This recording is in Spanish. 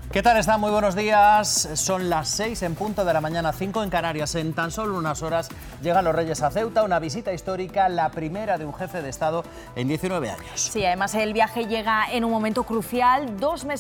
¿Qué tal están? Muy buenos días. Son las 6 en punto de la mañana, 5 en Canarias. En tan solo unas horas llegan los Reyes a Ceuta, una visita histórica, la primera de un jefe de Estado en 19 años. Sí, además el viaje llega en un momento crucial, 2 meses